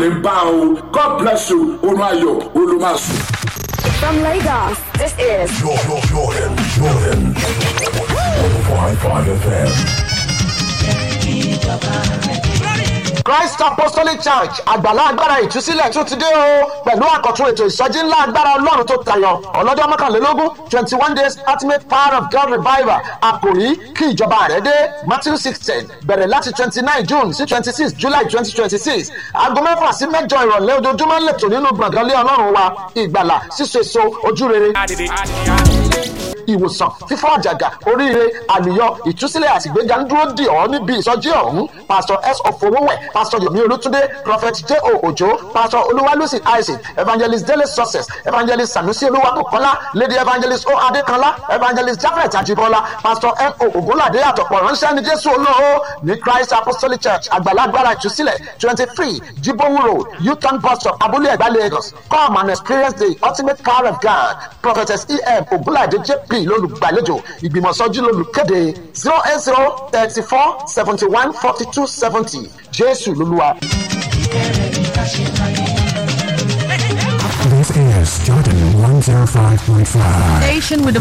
God bless you. From Lagos, this is Jordan 105.5 FM. Christ Apostolic Church àgbàlá agbára ìtúsílẹ̀ tún ti dé o pẹ̀lú àkọ́tún ètò ìsọjí ńlá agbára ọlọ́run tó tayọ ọlọ́jọ́ mọ́kànlélógún 21 days ultimate power of God revival àkòrí kí ìjọba rẹ̀ dé Matthew 16 bẹ̀rẹ̀ láti 29 June sí 26 July 2026 aago 6 sí 8 ìrọ̀lẹ́ ojoojúmọ́ lẹ́tọ̀ nínú gbọ̀ngàn lé ọlọ́run wa ìgbàlà síso èso ojú rere ìwòsàn fífọ́ àjàgà oríire àlùyọ ìtúsílẹ̀ àti ìgbéga ń dúró dì ọ́ níbi ìsọjí ọ̀hún pastor S. Ofowówẹ̀ pastor Yomi Olútúndé prophet J.O. Òjó pastor Olúwalúsì Isaac evangelist Dele Success evangelist Sanusi Olúwabùkọ́lá lady evangelist O. Adékanlá evangelist Jafet Ajibola pastor M. O. Ògúnládé àtọ̀pọ̀ ránṣẹ́ ní Jésù olóo ní Christ Apostolic Church àgbàlagbára ìtúsílẹ̀ 23 Jibowu Road U-turn bus stop Abúlé Ẹ̀gbá Lagos come and experience the ultimate power of God prophetess E.M. Ògúnládé J.P. lólùgbàlejò ìgbìmọ̀sọ́jú lólùkéde 08034714270 Jésù lolúwa. This is Jordan 105.5. Station with